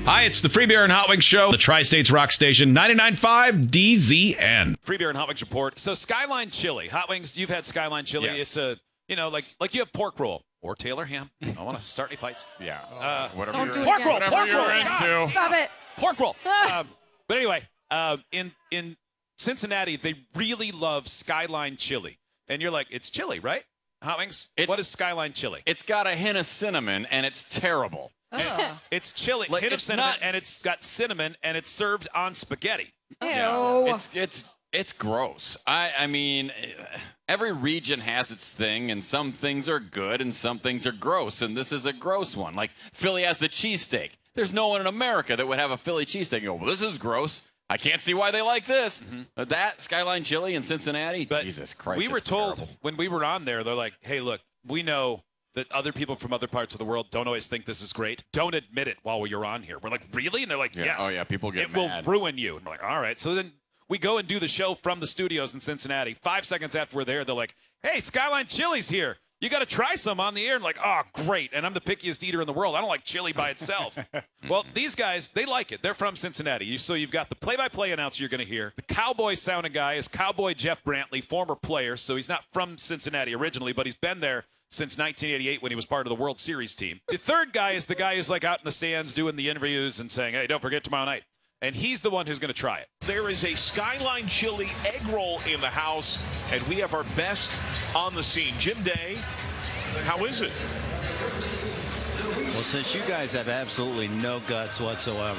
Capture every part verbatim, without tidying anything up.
Hi, it's the Free Beer and Hot Wings Show, the Tri-States Rock Station, ninety-nine point five D Z N. Free Beer and Hot Wings Report. So Skyline Chili. Hot Wings, you've had Skyline Chili. Yes. It's a, you know, like like you have pork roll or Taylor ham. I don't want to start any fights. Yeah. Uh, whatever Don't you're do it pork again. roll, whatever pork you're roll. into. Stop it. Pork roll. um, but anyway, um, in in Cincinnati, they really love Skyline Chili. And you're like, it's chili, right? Hot Wings? It's- What is Skyline Chili? It's got a hint of cinnamon, and it's terrible. Ugh. It's chili, Like, hint of it's cinnamon, not- and it's got cinnamon, and it's served on spaghetti. Ew. It's it's it's gross. I I mean, eh, every region has its thing, and some things are good, and some things are gross, and this is a gross one. Like Philly has the cheesesteak. There's no one in America that would have a Philly cheesesteak and go, well, this is gross. I can't see why they like this. Uh, That Skyline Chili in Cincinnati, But Jesus Christ. we were it's told terrible. when we were on there, they're like, hey, look, we know that other people from other parts of the world don't always think this is great. Don't admit it while you're on here. We're like, really? And they're like, Yeah. yes. Oh, yeah, people get It mad. will ruin you. And we're like, all right. So then we go and do the show from the studios in Cincinnati. Five seconds after we're there, they're like, hey, Skyline Chili's here. You got to try some on the air. And like, oh, great. And I'm the pickiest eater in the world. I don't like chili by itself. Well, these guys, they like it. They're from Cincinnati. You, so you've got the play-by-play announcer you're going to hear. The cowboy sounding guy is Cowboy Jeff Brantley, former player. So he's not from Cincinnati originally, but he's been there since nineteen eighty-eight when he was part of the World Series team. The third guy is the guy who's like out in the stands doing the interviews and saying, hey, don't forget tomorrow night. And he's the one who's going to try it. There is a Skyline Chili egg roll in the house, and we have our best on the scene. Jim Day, how is it? Well, since you guys have absolutely no guts whatsoever,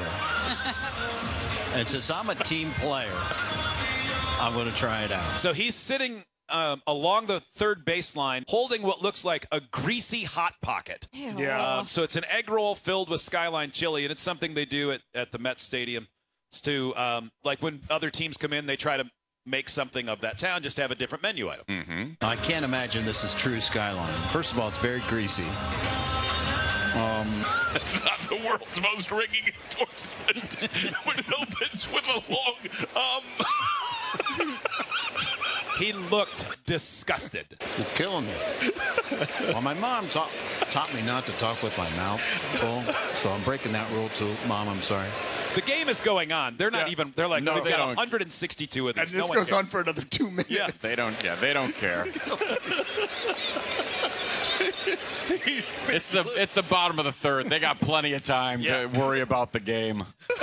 and since I'm a team player, I'm going to try it out. So he's sitting um, along the third baseline holding what looks like a greasy hot pocket. Ew. Um, so it's an egg roll filled with Skyline Chili, and it's something they do at, at the Met Stadium. It's to, um, like when other teams come in, they try to make something of that town, just have a different menu item. I can't imagine this is true Skyline. First of all, it's very greasy. Um, It's not the world's most ringing endorsement when it opens with a long, um... He looked disgusted. You're killing me. Well, my mom taught taught me not to talk with my mouth full, so I'm breaking that rule too. Mom, I'm sorry. The game is going on. They're not Yeah. even, they're like, No, we've they got don't. one hundred sixty-two of these. And No this one goes cares. on for another two minutes. Yeah. They don't. Yeah, they don't care. It's the it's the bottom of the third. They got plenty of time Yeah. to worry about the game.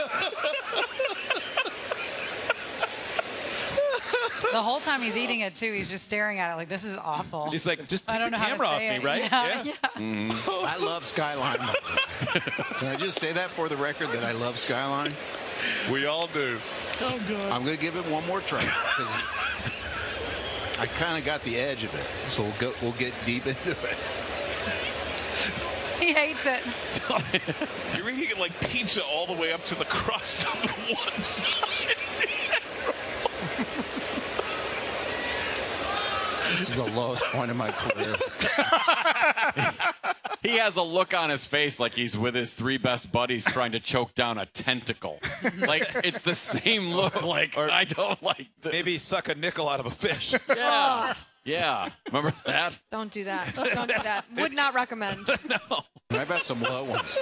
The whole time he's eating it, too, he's just staring at it like, this is awful. He's like, just I take don't the know how to camera off say me, it. right? Yeah, yeah. I love Skyline. Can I just say that for the record that I love Skyline? We all do. I'm going to give it one more try because I kind of got the edge of it. So we'll go. We'll get deep into it. He hates it. You're eating it like pizza all the way up to the crust on the one side. This is the lowest point of my career. He has a look on his face like he's with his three best buddies trying to choke down a tentacle. Like it's the same look. Like I don't like this. Maybe suck a nickel out of a fish. Yeah. Yeah. Remember that? Don't do that. Don't do that. Would not recommend. I bet some low ones.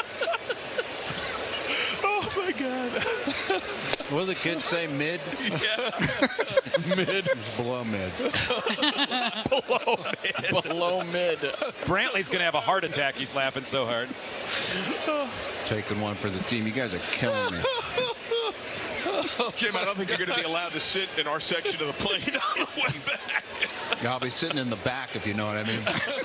Oh, my God. What do the kids say? Mid? Mid. It's below mid. Below mid. Brantley's going to have a heart attack. He's laughing so hard. Taking one for the team. You guys are killing me. Jim, I don't think you're going to be allowed to sit in our section of the plane on the way back. Yeah, I'll be sitting in the back if you know what I mean.